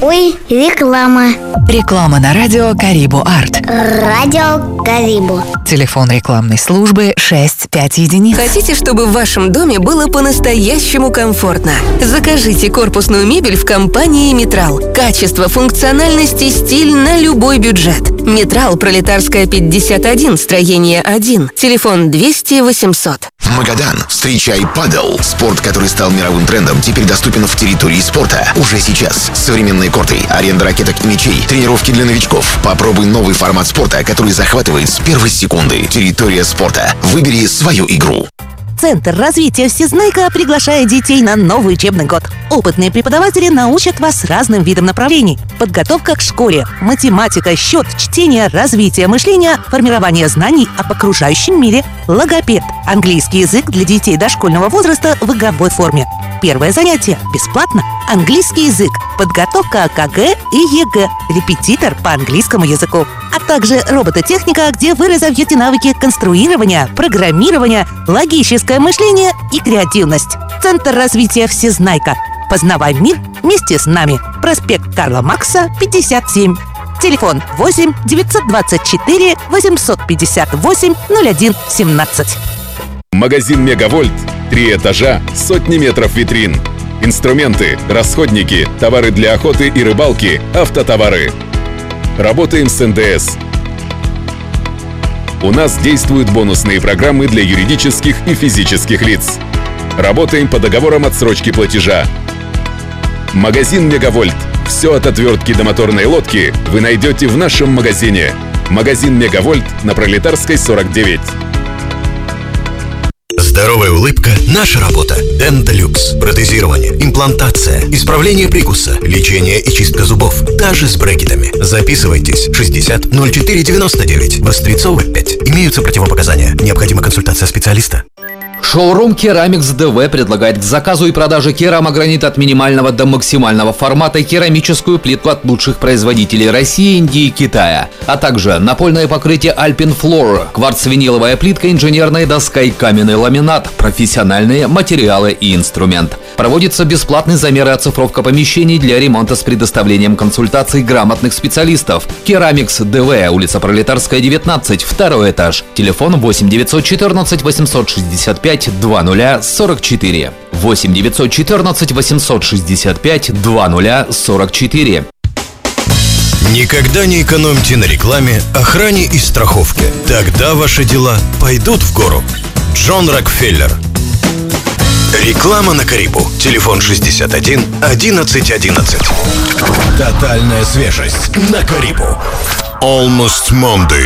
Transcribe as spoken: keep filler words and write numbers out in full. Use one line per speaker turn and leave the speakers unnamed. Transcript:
Ой, реклама.
Реклама на радио Карибу Арт.
Радио Карибу.
Телефон рекламной службы шесть пять единиц.
Хотите, чтобы в вашем доме было по-настоящему комфортно? Закажите корпусную мебель в компании «Метрал». Качество, функциональность и стиль на любой бюджет. «Метрал», Пролетарская, пятьдесят один, строение один. Телефон двести восемьсот.
Магадан. Встречай падел. Спорт, который стал мировым трендом, теперь доступен в территории спорта. Уже сейчас. Современные корты, аренда ракеток и мячей, тренировки для новичков. Попробуй новый формат спорта, который захватывает с первой секунды. Территория спорта. Выбери свою игру.
Центр развития «Всезнайка» приглашает детей на новый учебный год. Опытные преподаватели научат вас разным видам направлений. Подготовка к школе, математика, счет, чтение, развитие мышления, формирование знаний об окружающем мире, логопед, английский язык для детей дошкольного возраста в игровой форме. Первое занятие бесплатно. Английский язык, подготовка к ЕГЭ и ЕГЭ, репетитор по английскому языку, а также робототехника, где вы разовьете навыки конструирования, программирования, логическое мышление и креативность. Центр развития «Всезнайка». Познавай мир вместе с нами. Проспект Карла Маркса, пятьдесят семь. Телефон восемь девятьсот двадцать четыре восемьсот пятьдесят восемь ноль один семнадцать.
Магазин «Мегавольт». Три этажа, сотни метров витрин. Инструменты, расходники, товары для охоты и рыбалки, автотовары. Работаем с эн дэ эс. У нас действуют бонусные программы для юридических и физических лиц. Работаем по договорам отсрочки платежа. Магазин «Мегавольт». Все от отвертки до моторной лодки вы найдете в нашем магазине. Магазин «Мегавольт» на Пролетарской, сорок девять.
Здоровая улыбка – наша работа. Денталюкс. Протезирование, имплантация, исправление прикуса, лечение и чистка зубов. Даже с брекетами. Записывайтесь. шестьдесят ноль четыре девяносто девять. Вострецова пять. Имеются противопоказания. Необходима консультация специалиста.
Шоурум Керамикс ДВ предлагает к заказу и продаже керамогранит от минимального до максимального формата и керамическую плитку от лучших производителей России, Индии и Китая, а также напольное покрытие Alpine Floor, кварц-виниловая плитка, инженерная доска и каменный ламинат, профессиональные материалы и инструмент. Проводится бесплатный замер и оцифровка помещений для ремонта с предоставлением консультаций грамотных специалистов. Керамикс ДВ, улица Пролетарская, девятнадцать, второй этаж. Телефон восемь девятьсот четырнадцать восемьсот шестьдесят пять два нуля сорок четыре. восемь девятьсот четырнадцать восемьсот шестьдесят пять два нуля сорок четыре.
Никогда не экономьте на рекламе, охране и страховке. Тогда ваши дела пойдут в гору. Джон Рокфеллер. Реклама на Карибу. Телефон шестьдесят один одиннадцать одиннадцать. Тотальная свежесть на Карибу. Almost Monday.